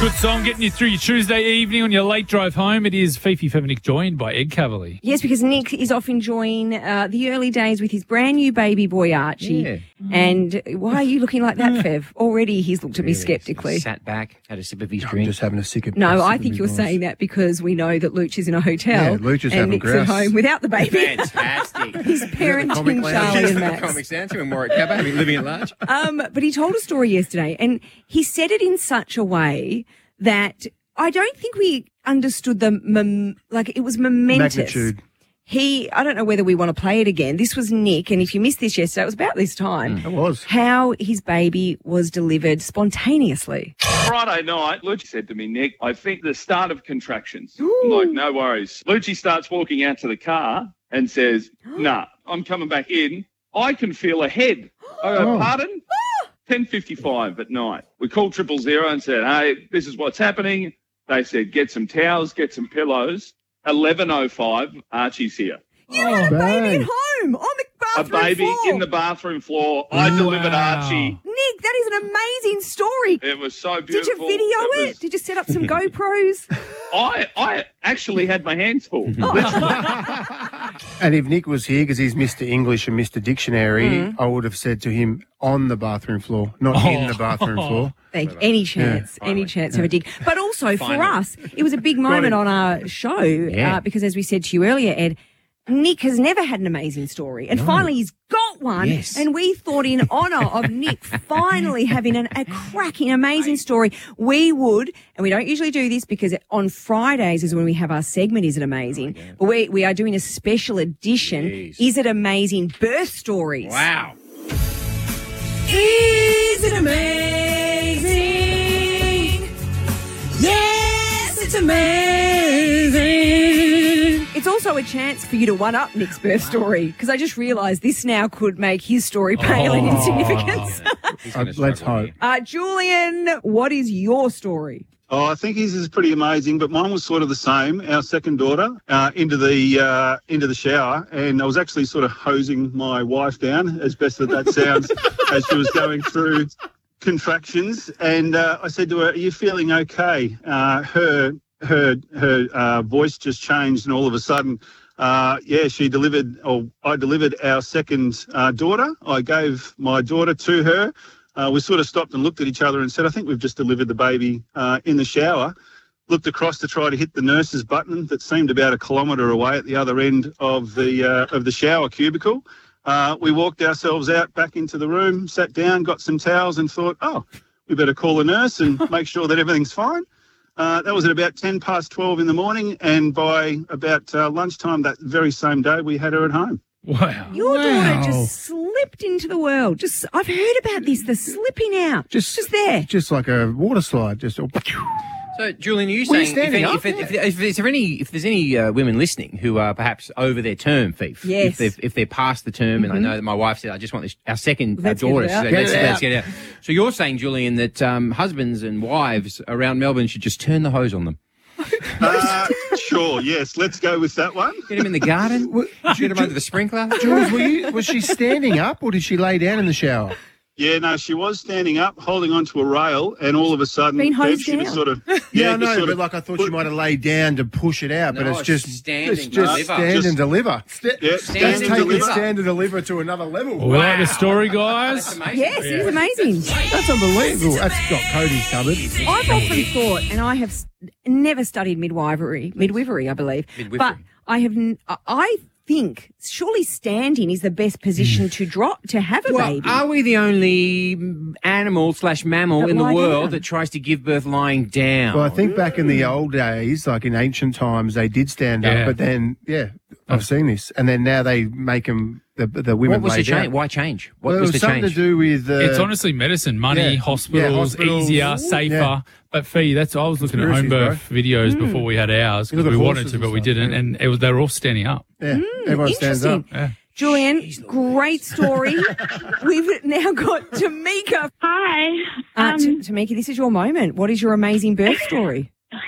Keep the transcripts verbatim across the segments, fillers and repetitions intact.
Good song getting you through your Tuesday evening on your late drive home. It is Fifi Feminic joined by Ed Cavalier. Yes, because Nick is off enjoying uh, the early days with his brand new baby boy, Archie. Yeah. And why are you looking like that, Fev? Already he's looked at me sceptically. Sat back, had a sip of his I'm drink. just having a sick of No, a I sip of think my you're voice. saying that because we know that Luch is in a hotel. Yeah, Luch is and having Nick's grouse. at home without the baby. Fantastic. He's parenting Charlie and Max. Comic Santa and Warwick Cabba, having living at large. Um, but he told a story yesterday, and he said it in such a way that I don't think we understood the mom- like it was momentous. Magnitude. He, I don't know whether we want to play it again. This was Nick, and if you missed this yesterday, it was about this time. It was. How his baby was delivered spontaneously. Friday night, Lucci said to me, Nick, I think the start of contractions. I'm like, no worries. Lucci starts walking out to the car and says, nah, I'm coming back in. I can feel a head. I go, Oh. pardon? ten fifty-five at night. We called triple zero and said, hey, this is what's happening. They said, get some towels, get some pillows. eleven oh five, Archie's here. You had a baby bang. at home on the A bathroom baby floor. in the bathroom floor. I delivered Wow. Archie. Nick, that is an amazing story. It was so Did beautiful. you video it? was- Did you set up some GoPros? I, I actually had my hands full. And if Nick was here, because he's Mister English and Mister Dictionary, Mm. I would have said to him on the bathroom floor, not in the bathroom floor. Thank any chance, any chance of a dig. But also for us, it was a big moment on our show Yeah. uh, because, as we said to you earlier, Ed, Nick has never had an amazing story, and finally he's got one. Yes. And we thought, in honour of Nick finally having an, a cracking, amazing story, we would, and we don't usually do this because on Fridays is when we have our segment, Is It Amazing? But we we are doing a special edition, Jeez. Is It Amazing Birth Stories. Wow. Is it amazing? Yes, it's amazing. It's also a chance for you to one-up Nick's birth story, because I just realised this now could make his story pale in insignificance. He's gonna Uh, let's struggle hope. here. Uh, Julian, what is your story? Oh, I think his is pretty amazing, but mine was sort of the same. Our second daughter uh, into the uh, into the shower, and I was actually sort of hosing my wife down, as best as that sounds, as she was going through contractions. And uh, I said to her, "Are you feeling okay?" Uh, her her her uh, voice just changed, and all of a sudden, uh, yeah, she delivered, or I delivered our second uh, daughter. I gave my daughter to her. Uh, we sort of stopped and looked at each other and said, I think we've just delivered the baby uh, in the shower. Looked across to try to hit the nurse's button that seemed about a kilometre away at the other end of the uh, of the shower cubicle. Uh, we walked ourselves out back into the room, sat down, got some towels and thought, oh, we better call the nurse and make sure that everything's fine. Uh, that was at about ten past twelve in the morning, and by about uh, lunchtime that very same day, we had her at home. Wow. Your Wow. daughter just slipped into the world. Just I've heard about this, the slipping out. Just, just there. Just like a water slide. Just oh, So, Julian, are you Were you saying if, standing any, up? if, it, if, if, there's any if there's any uh, women listening who are perhaps over their term, Fief, Yes. if they've if they're past the term, and I know that my wife said, I just want this, our second uh, Let's get daughter, it she out. said, Get let's, it let's out. get it out. So you're saying, Julian, that um, husbands and wives around Melbourne should just turn the hose on them, Uh, sure, yes, let's go with that one. get them in the garden, Well, get them under the sprinkler. Jules, were you, was she standing up or did she lay down in the shower? Yeah, no, she was standing up, holding onto a rail, and all of a sudden, Been Bev, hosed she was down. sort of Yeah, I just know, sort but of like I thought put- she might have laid down to push it out, but No, it's it's just standing it's just deliver. stand Just- and deliver. Sta- Yeah, Let's stand and take it deliver. stand and deliver to another level. We like the story, That's guys. amazing. Yes, it is amazing. That's unbelievable. That's got Cody's covered. I've often thought, and I have s- never studied midwifery, midwifery, I believe, Midwifery. but I have. N- I think surely standing is the best position to drop to have a Well, baby. are we the only animal slash mammal That in the lie world down. that tries to give birth lying down? Well, I think back in the old days, like in ancient times, they did stand Yeah. up, but then, yeah, I've seen this. And then now they make them, the, the women what was lay the change? down. Why change? What Well, it was was the something change? to do with... Uh, It's honestly medicine, money, yeah. hospitals, Yeah, hospitals. easier, safer. Yeah. But Fee, that's I was looking at home Conspiracies, birth videos before we had ours You because look we at wanted horses to, but and we stuff, didn't, yeah. and it was they were all standing up. Yeah, everyone stands up. Interesting. Julian, great story. We've now got Tamika. Hi. Uh, Um, T- Tamika, this is your moment. What is your amazing birth story?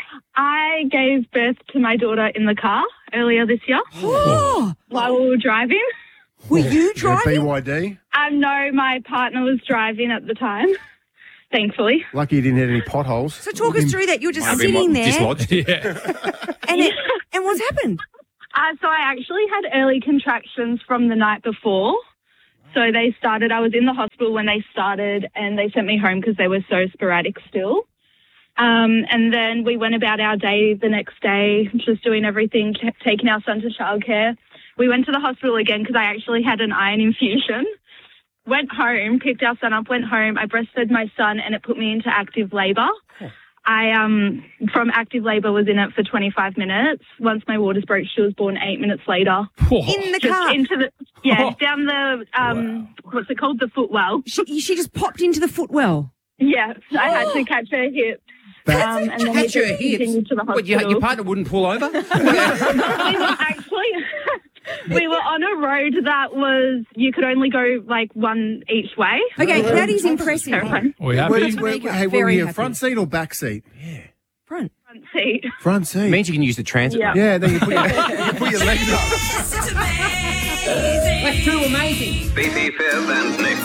I gave birth to my daughter in the car earlier this year Oh, while we were driving. were you Yeah, driving? B Y D. Um, no, my partner was driving at the time. thankfully. Lucky you didn't hit any potholes. So talk us through that. You're just I've been sitting mo- there, dislodged. Yeah. and it, and what's happened? Uh, so I actually had early contractions from the night before. So they started, I was in the hospital when they started, and they sent me home because they were so sporadic still. Um, and then we went about our day the next day, just doing everything, t- taking our son to childcare. We went to the hospital again because I actually had an iron infusion. Went home, picked our son up, went home. I breastfed my son, and it put me into active labour. I, um, from active labour, was in it for twenty-five minutes. Once my waters broke, she was born eight minutes later. In the Just car. into the, yeah, down the, um, what's it called? The footwell. She, she just popped into the footwell. Yes, I had to catch her hips. Um, and then we Catch just her hips. continued to the What, your, hospital. your partner wouldn't pull over? We were actually, we were on a road that was, you could only go like one each way. Okay, that is impressive. Terrifying. We Where happy? did- where- Make her hey, were very we in happy. front seat or back seat? Front. Front seat. Front seat. Means you can use the transit. Yeah. Yeah, then you put your, you put your legs up. That's too amazing. Fifi, Fev and Nick.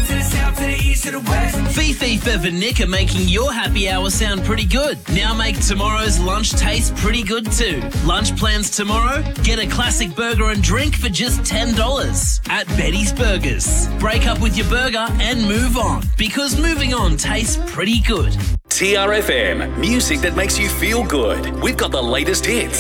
Fifi, Fev and Nick are making your happy hour sound pretty good. Now make tomorrow's lunch taste pretty good too. Lunch plans tomorrow? Get a classic burger and drink for just ten dollars at Betty's Burgers. Break up with your burger and move on, because moving on tastes pretty good. T R F M, music that makes you feel good. We've got the latest hits.